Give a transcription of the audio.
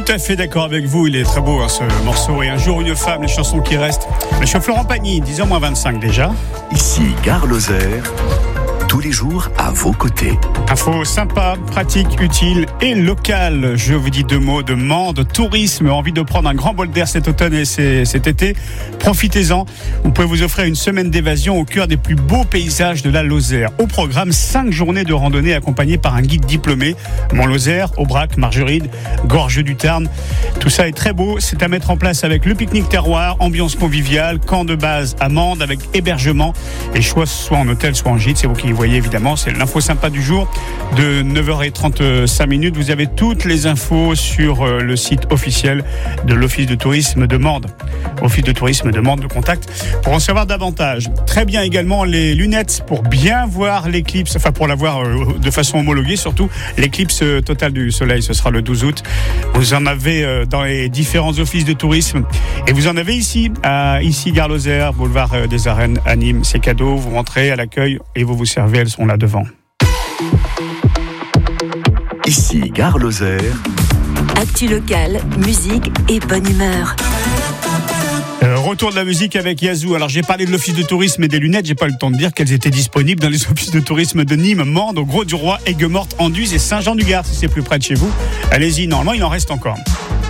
Tout à fait d'accord avec vous, il est très beau ce morceau. Et un jour une femme, les chansons qui restent. Monsieur Florent Pagny, 10h-25 déjà. Ici Gare Lozère, tous les jours à vos côtés. Info sympa, pratique, utile et locale. Je vous dis deux mots de Mende, tourisme. Envie de prendre un grand bol d'air cet automne et cet été? Profitez-en. Vous pouvez vous offrir une semaine d'évasion au cœur des plus beaux paysages de la Lozère. Au programme, 5 journées de randonnée accompagnées par un guide diplômé. Mont-Lozère, Aubrac, Margeride, Gorge du Tarn. Tout ça est très beau. C'est à mettre en place avec le pique-nique terroir, ambiance conviviale, camp de base à Mende avec hébergement et choix soit en hôtel, soit en gîte. C'est vous qui voyez évidemment. C'est l'info sympa du jour de 9h35. Vous avez toutes les infos sur le site officiel de l'Office de tourisme de Mende. Office de tourisme de Mende, le contact pour en savoir davantage. Très bien également les lunettes pour bien voir l'éclipse, enfin pour la voir de façon homologuée surtout. L'éclipse totale du soleil, ce sera le 12 août. Vous en avez dans les différents offices de tourisme et vous en avez ici, Gare Lozère, boulevard des Arènes à Nîmes. C'est cadeau, vous rentrez à l'accueil et vous servez, elles sont là devant. Ici Gare Lozère. Actu locale, musique et bonne humeur. Retour de la musique avec Yazoo. Alors j'ai parlé de l'office de tourisme et des lunettes, j'ai pas eu le temps de dire qu'elles étaient disponibles dans les offices de tourisme de Nîmes, Mende, au Gros du Roi, Aigues-Mortes, Anduze et Saint-Jean-du-Gard si c'est plus près de chez vous. Allez-y, normalement il en reste encore.